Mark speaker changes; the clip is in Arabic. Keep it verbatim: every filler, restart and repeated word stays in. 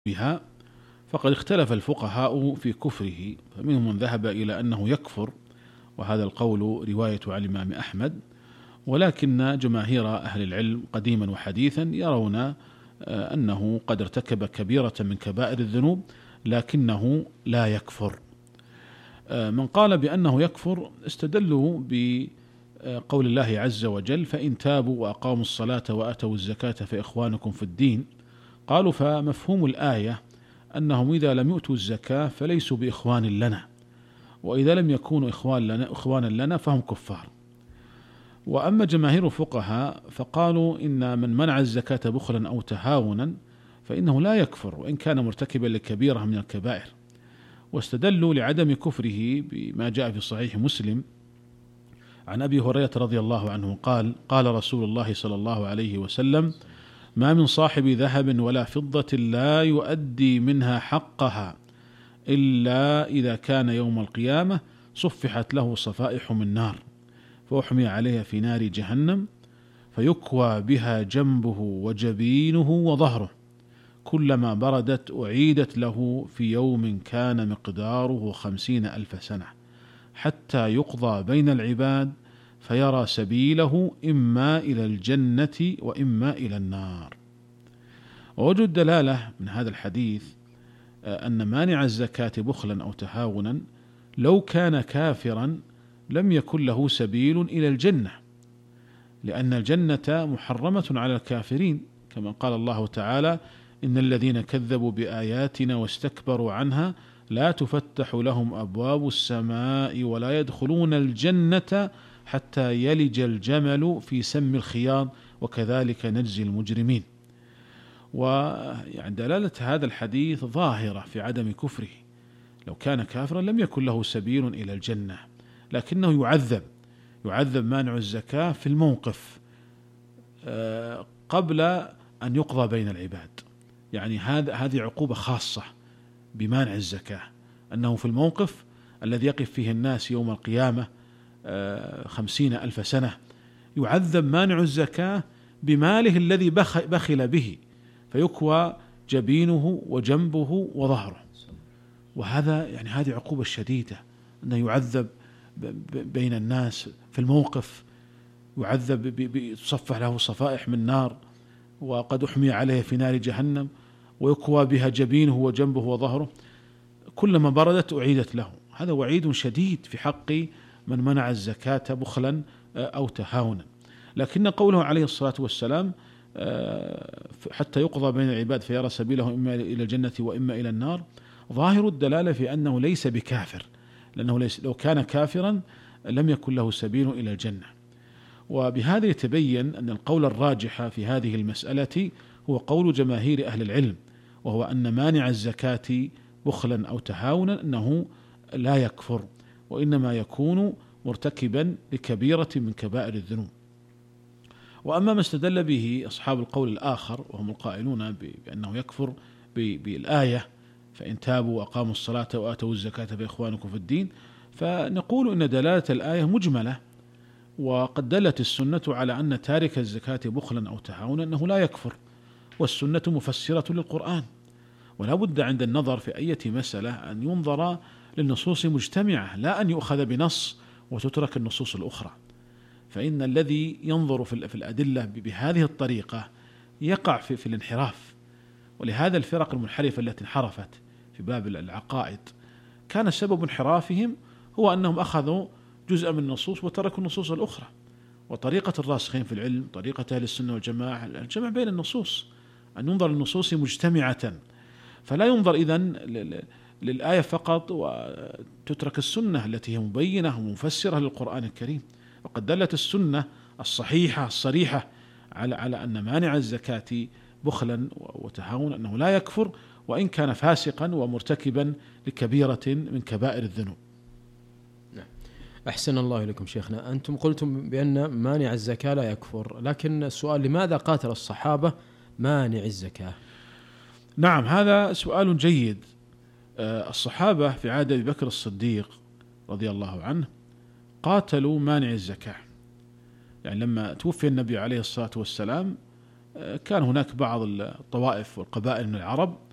Speaker 1: بها، فقد اختلف الفقهاء في كفره، فمنهم من ذهب إلى أنه يكفر، وهذا القول رواية عن الإمام أحمد، ولكن جماهير أهل العلم قديما وحديثا يرون أنه قد ارتكب كبيرة من كبائر الذنوب لكنه لا يكفر. من قال بأنه يكفر استدلوا بقول الله عز وجل: فإن تابوا وأقاموا الصلاة وآتوا الزكاة فإخوانكم في الدين. قالوا فمفهوم الآية أنهم إذا لم يؤتوا الزكاة فليسوا بإخوان لنا، وإذا لم يكونوا إخوان لنا إخوانا لنا فهم كفار. وأما جماهير الفقهاء فقالوا إن من منع الزكاة بخلا أو تهاونا فإنه لا يكفر وإن كان مرتكبا لكبيرة من الكبائر، واستدلوا لعدم كفره بما جاء في صحيح مسلم عن أبي هريرة رضي الله عنه قال: قال رسول الله صلى الله عليه وسلم: ما من صاحب ذهب ولا فضة لا يؤدي منها حقها إلا إذا كان يوم القيامة صفحت له صفائح من نار، فأحمي عليها في نار جهنم، فيكوى بها جنبه وجبينه وظهره، كلما بردت أعيدت له في يوم كان مقداره خمسين ألف سنة، حتى يقضى بين العباد فيرى سبيله إما إلى الجنة وإما إلى النار. ووجه الدلالة من هذا الحديث أن مانع الزكاة بخلا أو تهاونا لو كان كافرا لم يكن له سبيل إلى الجنة، لأن الجنة محرمة على الكافرين، كما قال الله تعالى: إن الذين كذبوا بآياتنا واستكبروا عنها لا تفتح لهم أبواب السماء ولا يدخلون الجنة حتى يلج الجمل في سم الخياط وكذلك نجزي المجرمين. ويعني دلالة هذا الحديث ظاهرة في عدم كفره، لو كان كافرا لم يكن له سبيل إلى الجنة، لكنه يعذب يعذب مانع الزكاة في الموقف قبل أن يقضى بين العباد. يعني هذا هذه عقوبة خاصة بمانع الزكاة، أنه في الموقف الذي يقف فيه الناس يوم القيامة خمسين ألف سنة يعذب مانع الزكاة بماله الذي بخل به، فيكوى جبينه وجنبه وظهره. وهذا يعني هذه عقوبة شديدة، أنه يعذب بين الناس في الموقف، يعذب بتصفح له صفائح من نار، وقد أحمي عليه في نار جهنم، ويكوى بها جبينه وجنبه وظهره، كلما بردت أعيدت له. هذا وعيد شديد في حق من منع الزكاة بخلا أو تهاونا. لكن قوله عليه الصلاة والسلام: حتى يقضى بين العباد فيرى سبيله إما إلى الجنة وإما إلى النار، ظاهر الدلالة في أنه ليس بكافر، لأنه ليس لو كان كافرا لم يكن له سبيل إلى الجنة. وبهذا يتبين أن القول الراجح في هذه المسألة هو قول جماهير أهل العلم، وهو أن مانع الزكاة بخلا أو تهاونا أنه لا يكفر، وإنما يكون مرتكبا لكبيرة من كبائر الذنوب. وأما ما استدل به أصحاب القول الآخر وهم القائلون بأنه يكفر بالآية: فإن تابوا وأقاموا الصلاة وآتوا الزكاة فإخوانكم في الدين، فنقول إن دلالة الآية مجملة، وقد دلت السنة على أن تارك الزكاة بخلا أو تهاونا أنه لا يكفر، والسنة مفسرة للقرآن، ولا بد عند النظر في أي مسألة أن ينظر للنصوص مجتمعة، لا أن يؤخذ بنص وتترك النصوص الأخرى. فإن الذي ينظر في الأدلة بهذه الطريقة يقع في, في الانحراف. ولهذا الفرق المنحرفة التي انحرفت في باب العقائد كان سبب انحرافهم هو أنهم أخذوا جزء من النصوص وتركوا النصوص الأخرى. وطريقة الراسخين في العلم، طريقة أهل السنة والجماعة، الجمع بين النصوص، أن ينظر للنصوص مجتمعة، فلا ينظر إذن للآية فقط وتترك السنة التي هي مبينة ومفسرة للقرآن الكريم. وقد دلت السنة الصحيحة الصريحة على على أن مانع الزكاة بخلا وتهاون أنه لا يكفر وإن كان فاسقا ومرتكبا لكبيرة من كبائر الذنوب.
Speaker 2: أحسن الله إليكم شيخنا، أنتم قلتم بأن مانع الزكاة لا يكفر، لكن السؤال: لماذا قاتل الصحابة مانع الزكاة؟
Speaker 1: نعم، هذا سؤال جيد. الصحابة في عهد أبي بكر الصديق رضي الله عنه قاتلوا مانع الزكاة. يعني لما توفي النبي عليه الصلاة والسلام كان هناك بعض الطوائف والقبائل من العرب